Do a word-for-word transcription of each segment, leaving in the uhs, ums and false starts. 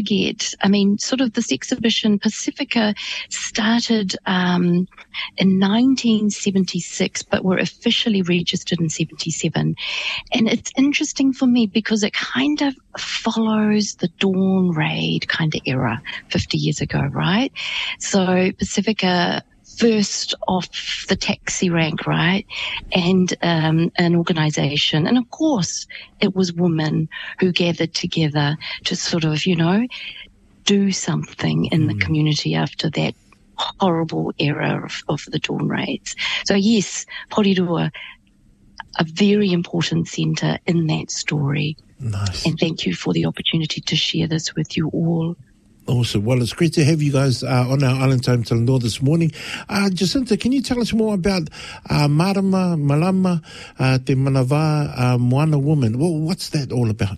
forget, I mean, sort of this exhibition, Pacifica, started um, in nineteen seventy-six, but were officially registered in seventy-seven. And it's interesting for me because it kind of follows the Dawn Raid kind of era fifty years ago, right? So Pacifica first off the taxi rank, right? And um, an organisation. And of course, it was women who gathered together to sort of, you know, do something in mm. the community after that horrible era of, of the Dawn Raids. So yes, Porirua, a very important centre in that story. Nice. And thank you for the opportunity to share this with you all. Awesome. Well, it's great to have you guys uh, on our Island Time Talanoa this morning. Uh, Jacinta, can you tell us more about uh, Marama, Malama, uh, Te Manawa, uh, Moana Woman? Well, what's that all about?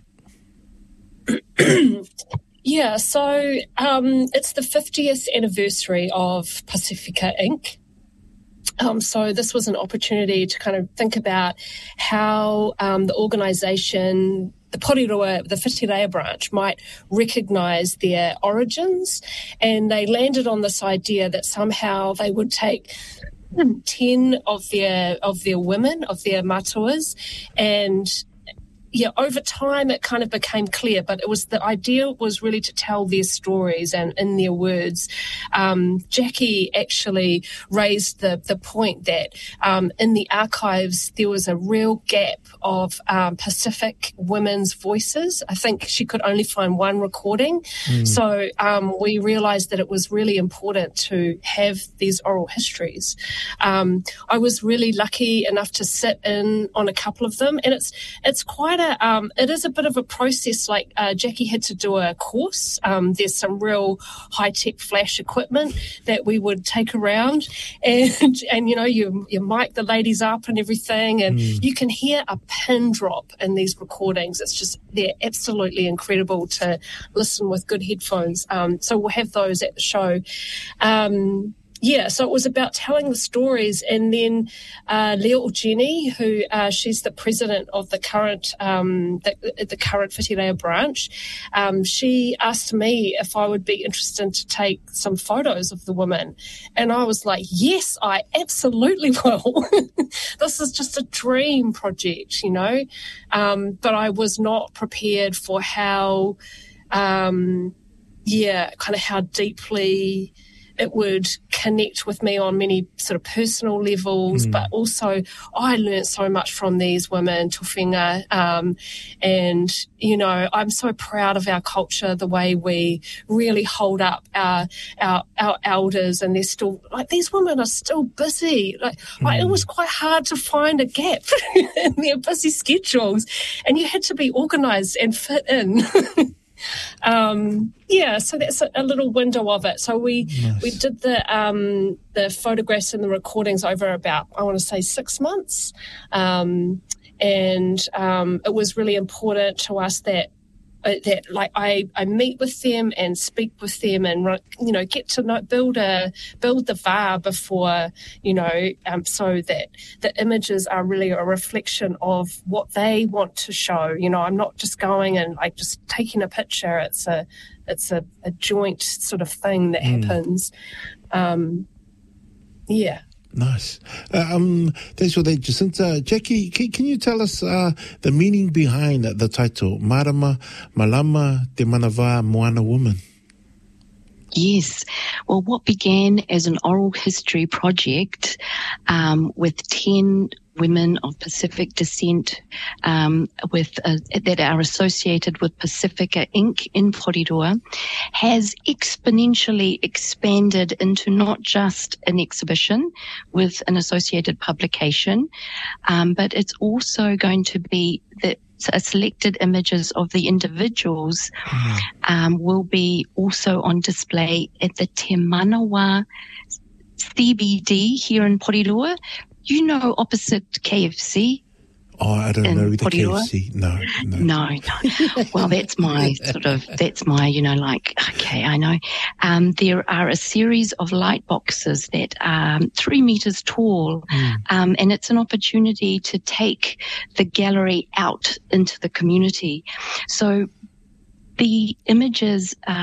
Yeah, so um, it's the fiftieth anniversary of Pacifica Incorporated. Um, so this was an opportunity to kind of think about how um, the organisation, the Porirua, the Whitireia branch, might recognise their origins. And they landed on this idea that somehow they would take ten of their of their women, of their matuas, and yeah, over time it kind of became clear, but it was the idea was really to tell their stories and in their words. Um, Jackie actually raised the, the point that um, in the archives there was a real gap of um, Pacific women's voices. I think she could only find one recording. Mm. So um, we realised that it was really important to have these oral histories. Um, I was really lucky enough to sit in on a couple of them, and it's it's quite a Um, it is a bit of a process. Like uh, Jackie had to do a course. Um, there's some real high-tech flash equipment that we would take around, and and you know you you mic the ladies up and everything, and mm. you can hear a pin drop in these recordings. It's just they're absolutely incredible to listen with good headphones. Um, so we'll have those at the show. Um, Yeah, so it was about telling the stories, and then uh, Leo Ujeni, who uh, she's the president of the current um, the, the current Whitireia branch, um, she asked me if I would be interested to take some photos of the women, and I was like, yes, I absolutely will. This is just a dream project, you know, um, but I was not prepared for how, um, yeah, kind of how deeply it would connect with me on many sort of personal levels, mm. but also I learned so much from these women, Tuwhenga, um, and, you know, I'm so proud of our culture, the way we really hold up our our, our elders, and they're still, like, these women are still busy. Like, mm. like, it was quite hard to find a gap in their busy schedules, and you had to be organised and fit in. Um, yeah, so that's a, a little window of it. So we nice. we did the um, the photographs and the recordings over about, I want to say, six months, um, and um, it was really important to us that uh, that like I, I meet with them and speak with them, and you know get to know, build a build the V A R before, you know um, so that the images are really a reflection of what they want to show. You know, I'm not just going and like just taking a picture. It's a it's a, a joint sort of thing that mm. happens. Um, yeah. Nice. Uh, um, thanks for that, Jacinta. Jackie, can, can you tell us uh, the meaning behind the title, Marama, Malama, Te Manawa, Moana Woman? Yes. Well, what began as an oral history project um, with ten women of Pacific descent um, with uh, that are associated with Pacifica Incorporated in Porirua has exponentially expanded into not just an exhibition with an associated publication, um, but it's also going to be the selected images of the individuals mm. um, will be also on display at the Te Manawa C B D here in Porirua. You know, opposite K F C. Oh, I don't know the Porirua. K F C. No, no, no, no. Well, that's my sort of, that's my, you know, like, okay, I know. Um, there are a series of light boxes that are three meters tall, mm. um, and it's an opportunity to take the gallery out into the community. So the images